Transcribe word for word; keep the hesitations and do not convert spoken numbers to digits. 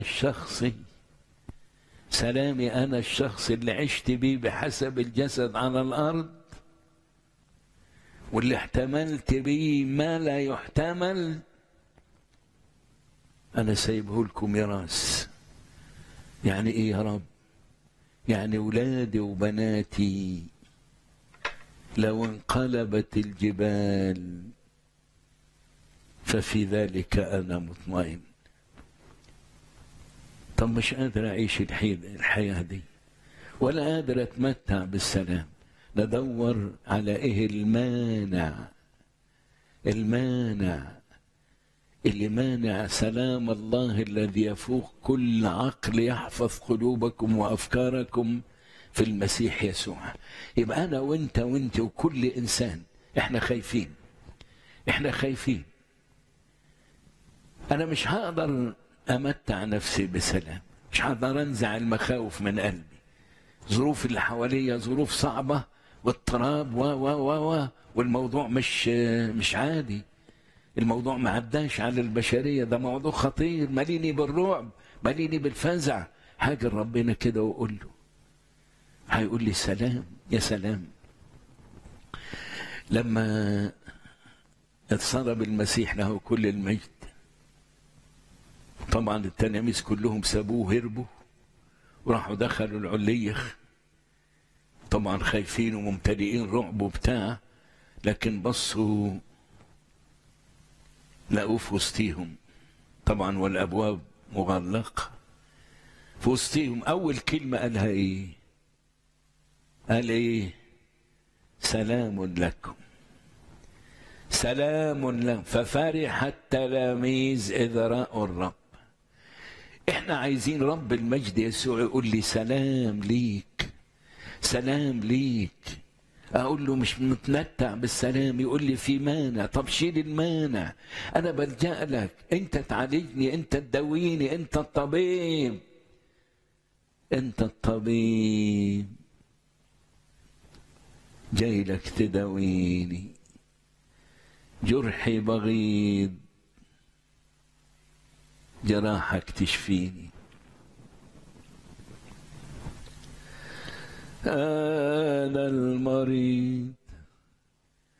الشخصي، سلامي أنا الشخص اللي عشت بيه بحسب الجسد على الأرض، واللي احتملت بيه ما لا يحتمل، أنا سايبه لكم ميراث. يعني إيه يا رب؟ يعني ولادي وبناتي لو انقلبت الجبال ففي ذلك أنا مطمئن. طب مش قادر أعيش الحياة دي ولا قادر أتمتع بالسلام، ندور على إيه المانع، المانع اللي مانع سلام الله الذي يفوق كل عقل يحفظ قلوبكم وأفكاركم في المسيح يسوع. يبقى أنا وإنت وإنت وكل إنسان إحنا خايفين، إحنا خايفين. أنا مش هقدر أمتع نفسي بسلام، مش هقدر أنزع المخاوف من قلبي. ظروف اللي حواليا ظروف صعبة واضطراب و و و و والموضوع مش مش عادي. الموضوع ما عداش على البشرية، ده موضوع خطير، مليني بالرعب، مليني بالفزع. حاجة ربنا كده وأقول له، هيقول لي سلام. يا سلام لما اتصلب المسيح له كل المجد، طبعا التلاميذ كلهم سابوه هربوا وراحوا دخلوا العليخ، طبعا خايفين وممتلئين رعب وبتاع، لكن بصوا لقوه في وسطيهم طبعا والابواب مغلقه. في وسطيهم اول كلمه قالها ايه؟ قال ايه؟ سلام لكم، سلام لكم. ففرح التلاميذ اذ راوا الرب. احنا عايزين رب المجد يسوع يقول لي سلام ليك، سلام ليك. اقول له مش متمتع بالسلام، يقول لي في مانع. طب شيل المانع، انا بلجأ لك، انت تعالجني، انت تداويني، انت الطبيب، انت الطبيب، جاي لك تداويني. جرحي بغيض، جراحك تشفيني. أنا المريض